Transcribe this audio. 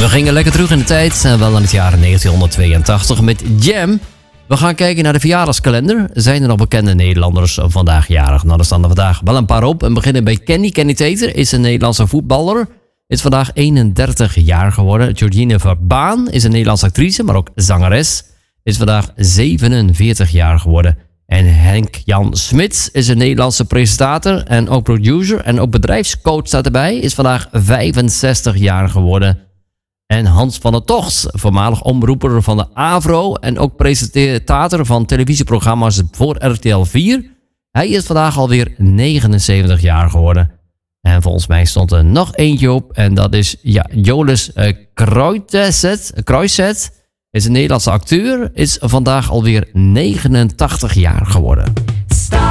We gingen lekker terug in de tijd, wel aan het jaar 1982 met Jam. We gaan kijken naar de verjaardagskalender. Zijn er nog bekende Nederlanders vandaag jarig? Nou, er staan er vandaag wel een paar op. En beginnen bij Kenny. Kenny Tater is een Nederlandse voetballer. Is vandaag 31 jaar geworden. Georgine Verbaan is een Nederlandse actrice, maar ook zangeres. Is vandaag 47 jaar geworden. En Henk-Jan Smits is een Nederlandse presentator en ook producer. En ook bedrijfscoach staat erbij. Is vandaag 65 jaar geworden. En Hans van der Togt, voormalig omroeper van de AVRO en ook presentator van televisieprogramma's voor RTL 4. Hij is vandaag alweer 79 jaar geworden. En volgens mij stond er nog eentje op en dat is Joris Kruijset. Is een Nederlandse acteur, is vandaag alweer 89 jaar geworden.